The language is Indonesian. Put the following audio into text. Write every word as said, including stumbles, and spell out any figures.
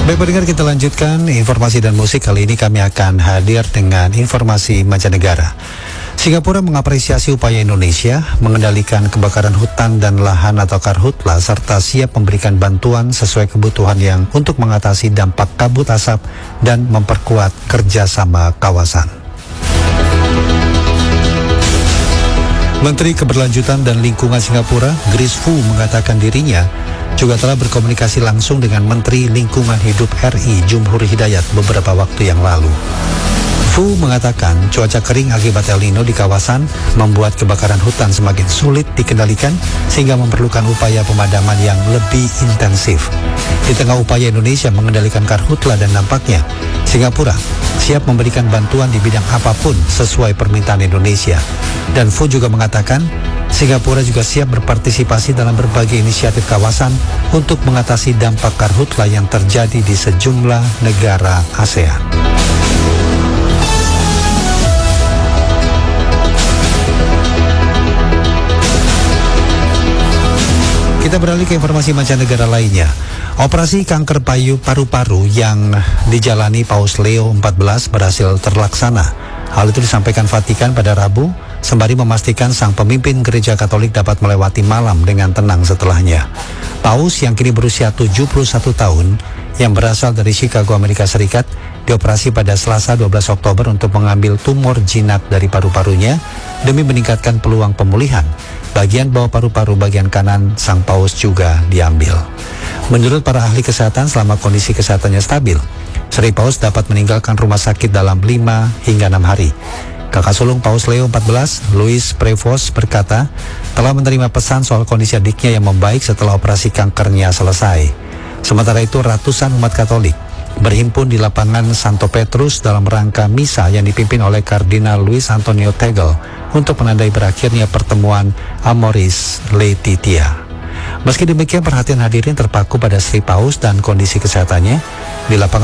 Baik pendengar, kita lanjutkan informasi dan musik. Kali ini kami akan hadir dengan informasi mancanegara. Singapura mengapresiasi upaya Indonesia mengendalikan kebakaran hutan dan lahan atau karhutla serta siap memberikan bantuan sesuai kebutuhan yang untuk mengatasi dampak kabut asap dan memperkuat kerjasama kawasan. Menteri Keberlanjutan dan Lingkungan Singapura, Grace Fu, mengatakan dirinya juga telah berkomunikasi langsung dengan Menteri Lingkungan Hidup R I, Jumhur Hidayat, beberapa waktu yang lalu. Fu mengatakan cuaca kering akibat El Nino di kawasan membuat kebakaran hutan semakin sulit dikendalikan sehingga memerlukan upaya pemadaman yang lebih intensif. Di tengah upaya Indonesia mengendalikan karhutla dan dampaknya, Singapura siap memberikan bantuan di bidang apapun sesuai permintaan Indonesia. Dan Fu juga mengatakan Singapura juga siap berpartisipasi dalam berbagai inisiatif kawasan untuk mengatasi dampak karhutla yang terjadi di sejumlah negara ASEAN. Kita beralih ke informasi mancanegara lainnya. Operasi kanker payu paru-paru yang dijalani Paus Leo empat belas berhasil terlaksana. Hal itu disampaikan Vatikan pada Rabu, sembari memastikan sang pemimpin gereja Katolik dapat melewati malam dengan tenang setelahnya. Paus yang kini berusia tujuh puluh satu tahun, yang berasal dari Chicago, Amerika Serikat, dioperasi pada Selasa dua belas Oktober untuk mengambil tumor jinak dari paru-parunya demi meningkatkan peluang pemulihan. Bagian bawah paru-paru bagian kanan sang Paus juga diambil. Menurut para ahli kesehatan, selama kondisi kesehatannya stabil, Sri Paus dapat meninggalkan rumah sakit dalam lima hingga enam hari. Kakak sulung Paus Leo empat belas, Luis Prevost, berkata telah menerima pesan soal kondisi adiknya yang membaik setelah operasi kankernya selesai. Sementara itu, ratusan umat Katolik berhimpun di lapangan Santo Petrus dalam rangka misa yang dipimpin oleh Kardinal Luis Antonio Tegel untuk menandai berakhirnya pertemuan Amoris Laetitia. Meski demikian, perhatian hadirin terpaku pada Sri Paus dan kondisi kesehatannya. Di lapangan